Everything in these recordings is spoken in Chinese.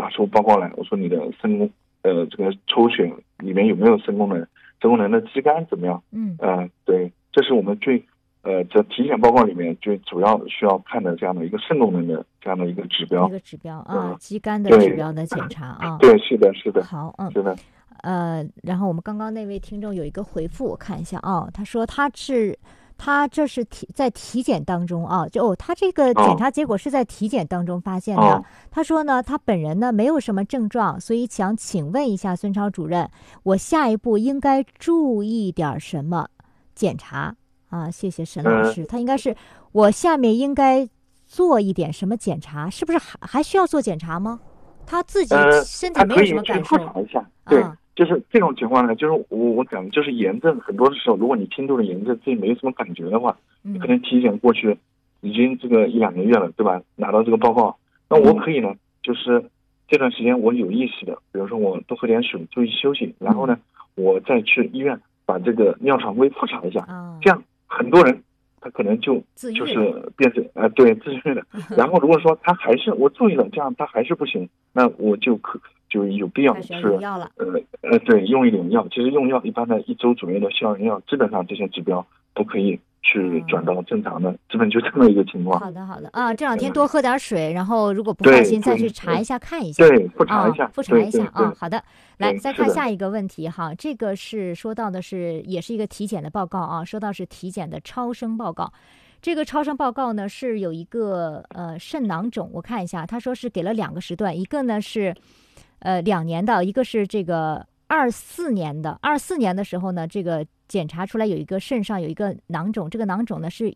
拿出报告来，我说你的肾功这个抽血里面有没有肾功能的肌酐怎么样？对，这是我们这体检报告里面最主要需要看的这样的一个肾功能的这样的一个指标。 肌酐的指标的检查啊。 对，是的。 好， 是的。 然后我们刚刚那位听众有一个回复，我看一下啊，他说他这是在体检当中啊，他这个检查结果是在体检当中发现的。他说呢，他本人呢没有什么症状，所以想请问一下孙超主任，我下一步应该注意点什么检查啊？谢谢沈老师。他应该是我下面应该做一点什么检查，是不是还需要做检查吗？他自己身体没有什么感受。 他可以去复查一下。对，就是这种情况呢，就是我讲的就是炎症，很多的时候，如果你轻度的炎症自己没有什么感觉的话，你可能体检过去已经这个1-2个月了，对吧？拿到这个报告，那我可以呢，就是这段时间我有意识的，比如说我多喝点水，注意休息，然后呢，我再去医院把这个尿常规复查一下，这样很多人他可能就是变成对，自愈的。然后如果说他还是我注意了，这样他还是不行，那我就有必要是用药了。 对，用一点药。其实用药一般的1周左右的消炎药，基本上这些指标都可以去转到正常的，基本就这么一个情况。 好的啊，这2天多喝点水，然后如果不放心再去查一下看一下。 对，复查一下。 啊。好的，来再看下一个问题哈，这个是说到的是也是一个体检的报告啊，说到是体检的超声报告。这个超声报告呢是有一个肾囊肿，我看一下，他说是给了2个时段，一个呢是2年的，一个是这个24年的。24年的时候呢，这个检查出来有一个肾上有一个囊肿，这个囊肿呢是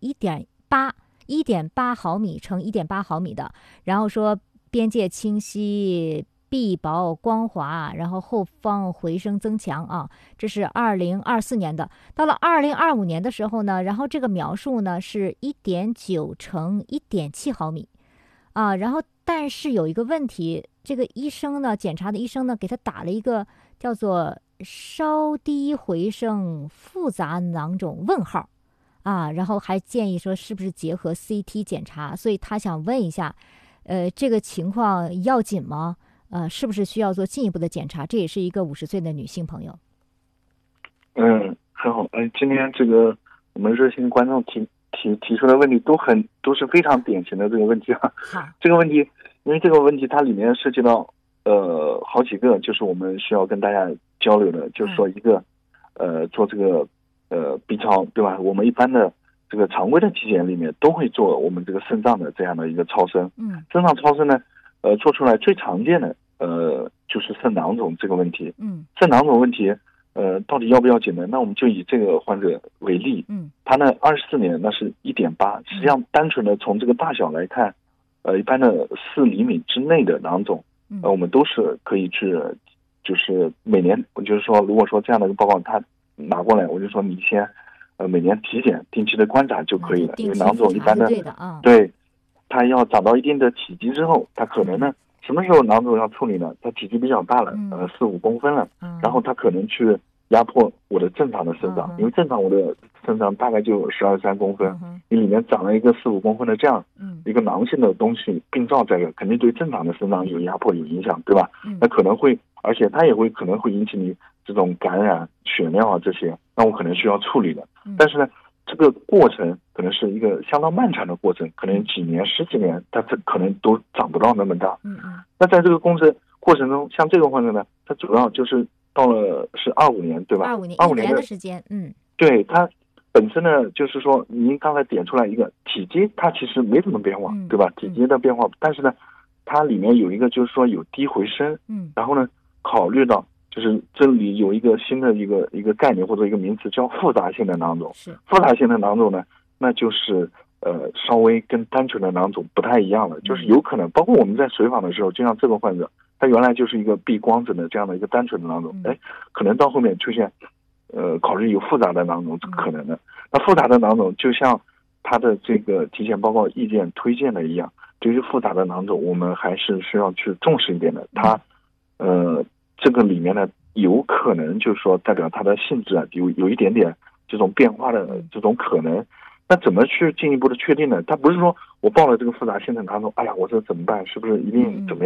1.8毫米乘1.8毫米的，然后说边界清晰，壁薄光滑，然后后方回声增强啊，这是2024年的。到了2025年的时候呢，然后这个描述呢是1.9乘1.7毫米啊，然后但是有一个问题，这个检查的医生呢给他打了一个叫做稍低回声复杂囊肿问号啊，然后还建议说是不是结合 CT 检查，所以他想问一下，这个情况要紧吗？是不是需要做进一步的检查？这也是一个50岁的女性朋友。 很好。今天这个我们热心观众提出的问题都是非常典型的这个问题啊。这个问题，因为这个问题它里面涉及到好几个，就是我们需要跟大家交流的，就是说一个做这个B 超，对吧？我们一般的这个常规的体检里面都会做我们这个肾脏的这样的一个超声。肾脏超声呢，做出来最常见的就是肾囊肿这个问题。肾囊肿问题到底要不要紧呢？那我们就以这个患者为例。他呢24年那是1.8，实际上单纯的从这个大小来看，一般的4厘米之内的囊肿，我们都是可以去，就是每年，我就是说，如果说这样的一个报告他拿过来，我就说你先每年体检定期的观察就可以了，因为囊肿一般的对，它要长到一定的体积之后，它可能呢什么时候囊肿要处理呢？它体积比较大了，4-5公分了，然后它可能去压迫我的正常的肾脏，因为正常我的肾脏大概就12-13公分，你里面长了一个4-5公分的这样一个囊性的东西并造在这，肯定对正常的肾脏有压迫有影响，对吧？那可能会，而且它也会可能会引起你这种感染、血尿啊这些，那我可能需要处理的。但是呢，这个过程可能是一个相当漫长的过程，可能几年、10几年，它可能都长不到那么大。那在这个过程中，像这个患者呢，他主要就是到了是25年，对吧？25 年的时间， 对，他本身呢，就是说您刚才点出来一个体积，它其实没怎么变化，对吧？体积的变化，但是呢，它里面有一个就是说有低回声，然后呢，考虑到就是这里有一个新的一个概念或者一个名词叫复杂性的囊肿。复杂性的囊肿呢，那就是稍微跟单纯的囊肿不太一样了，就是有可能包括我们在随访的时候，就像这个患者，他原来就是一个闭光子的这样的一个单纯的囊肿，可能到后面出现考虑有复杂的囊肿可能的。那复杂的囊肿就像他的这个体检报告意见推荐的一样，对于复杂的囊肿我们还是需要去重视一点的。它这个里面呢有可能就是说代表它的性质啊有一点点这种变化的这种可能。那怎么去进一步的确定呢？它不是说我报了这个复杂性的囊肿，哎呀我这怎么办，是不是一定怎么样？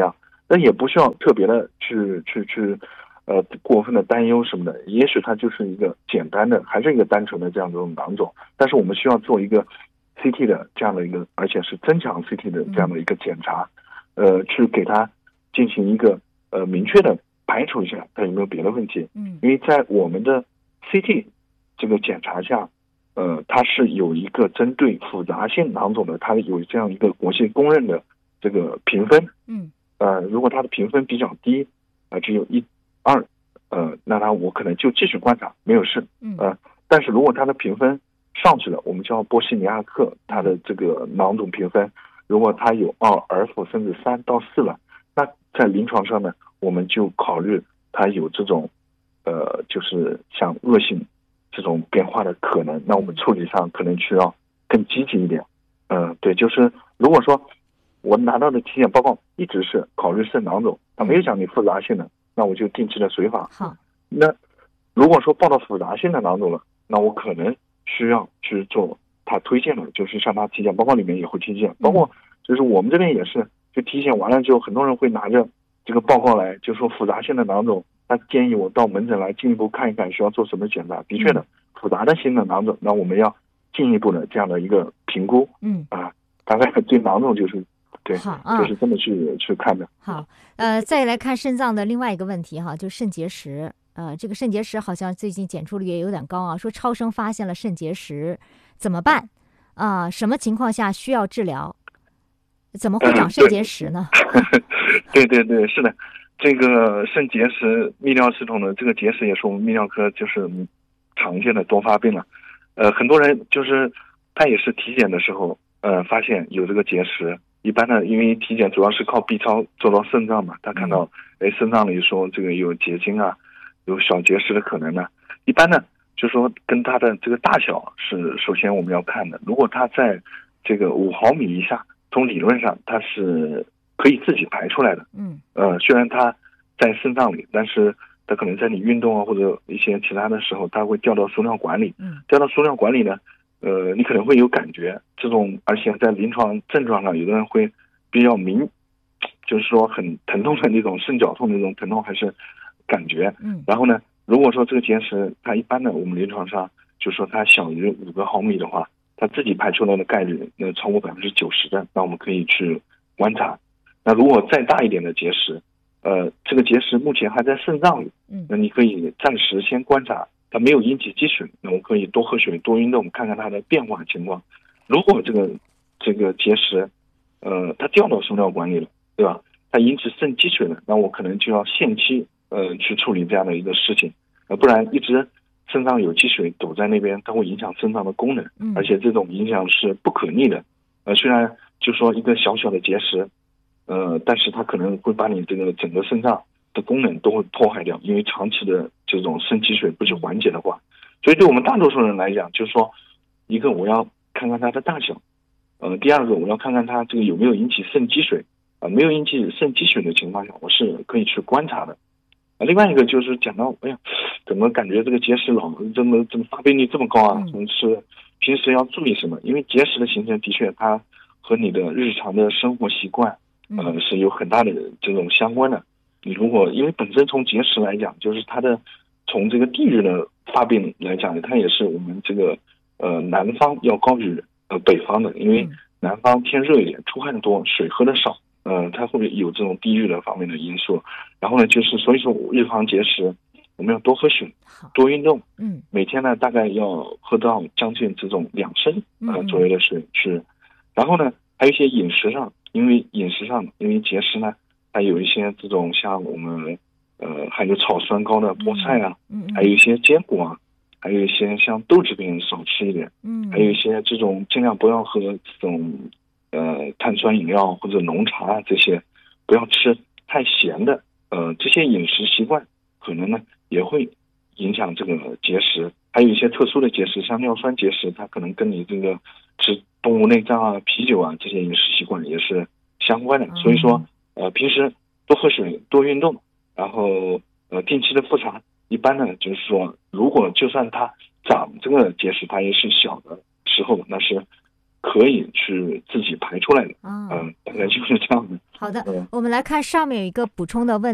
那也不需要特别的去过分的担忧什么的，也许它就是一个简单的，还是一个单纯的这样的囊肿，但是我们需要做一个 CT 的这样的一个，而且是增强 CT 的这样的一个检查，去给它进行一个明确的排除一下它有没有别的问题。因为在我们的 CT 这个检查下，它是有一个针对复杂性囊肿的，它有这样一个国际公认的这个评分。如果它的评分比较低，只有1、2，那我可能就继续观察，没有事。但是如果它的评分上去了，我们叫波西尼亚克，它的这个囊肿评分，如果它有2F 甚至3到4了，那在临床上呢，我们就考虑它有这种就是像恶性这种变化的可能，那我们处理上可能需要更积极一点。对，就是如果说我拿到的体检报告一直是考虑肾囊肿，它没有讲你复杂性的，那我就定期的随访。 好， 那如果说报到复杂性的囊肿了，那我可能需要去做他推荐的，就是像他体检报告里面也会推荐，包括就是我们这边也是，就体检完了之后，很多人会拿着这个报告来，就说复杂性的囊肿，他建议我到门诊来进一步看一看，需要做什么检查。的确的，复杂的性的囊肿，那我们要进一步的这样的一个评估。大概对囊肿就是对，就是这么去看的。 好，再来看肾脏的另外一个问题哈，就是肾结石。这个肾结石好像最近检出率也有点高啊，说超声发现了肾结石，怎么办？什么情况下需要治疗？怎么会长肾结石呢？ 对，是的，这个肾结石泌尿系统的这个结石也是我们泌尿科就是常见的多发病了。很多人就是他也是体检的时候发现有这个结石。一般的，因为体检主要是靠 B 超做到肾脏嘛，他看到肾脏里说这个有结晶啊，有小结石的可能呢。一般呢，就说跟它的这个大小是首先我们要看的。如果它在这个5毫米以下，从理论上它是可以自己排出来的。虽然它在肾脏里，但是它可能在你运动啊或者一些其他的时候，它会掉到输尿管里。掉到输尿管里呢，你可能会有感觉，这种而且在临床症状上，有的人会比较就是说很疼痛的那种肾绞痛的那种疼痛还是感觉。然后呢，如果说这个结石它一般的我们临床上就说它小于5个毫米的话，它自己排出来的概率超过90%的，那我们可以去观察。那如果再大一点的结石，这个结石目前还在肾脏里，那你可以暂时先观察，它没有引起积水，那我可以多喝水多运动，看看它的变化情况。如果这个结石它掉到输尿管里了，对吧？它引起肾积水了，那我可能就要限期去处理这样的一个事情，不然一直肾脏有积水堵在那边，它会影响肾脏的功能，而且这种影响是不可逆的。虽然就说一个小小的结石，但是它可能会把你这个整个肾脏的功能都会破坏掉，因为长期的这种肾积水不去缓解的话，所以对我们大多数人来讲，就是说，一个我要看看它的大小，第二个我要看看它这个有没有引起肾积水，没有引起肾积水的情况下，我是可以去观察的。另外一个就是讲到，怎么感觉这个结石老怎么发病率这么高啊？是平时要注意什么？因为结石的形成的确它和你的日常的生活习惯，是有很大的这种相关的。你如果因为本身从结石来讲，就是它的从这个地域的发病来讲，它也是我们这个南方要高于北方的，因为南方天热一点，出汗多，水喝的少，它会有这种地域的方面的因素。然后呢，就是所以说日常节食，我们要多喝水，多运动，每天呢大概要喝到将近这种2升左右的水去。然后呢，还有一些饮食上，因为节食呢，还有一些这种像我们还有炒酸高的菠菜啊，还有一些坚果啊，还有一些像豆制品少吃一点，还有一些这种尽量不要喝这种碳酸饮料或者浓茶这些，不要吃太咸的，这些饮食习惯可能呢也会影响这个结石。还有一些特殊的结石，像尿酸结石，它可能跟你这个吃动物内脏啊、啤酒啊这些饮食习惯也是相关的。所以说平时多喝水、多运动，然后定期的复查。一般呢就是说，如果就算它长这个结石，它也是小的时候，那是可以是自己排出来的。大概就是这样的。 好的，我们来看上面有一个补充的问